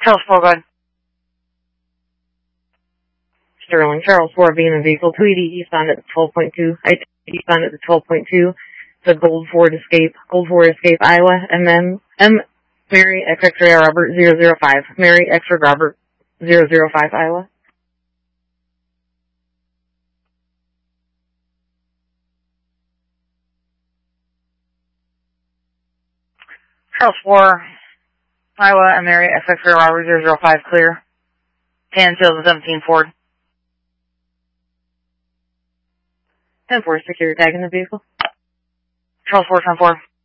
Charles 4, go ahead. Sterling, Charles 4 being in vehicle, Tweedy eastbound at 12.2, eastbound at the 12.2, the Gold Ford Escape, Iowa, and then Mary X-Ray Robert 005, Mary X-Ray Robert 005, Iowa. Charles 4, Iowa, and Mary X-Ray Robert 005, clear. 10-17 Ford. 10-4, secure tag in the vehicle. Charles 4, 10-4.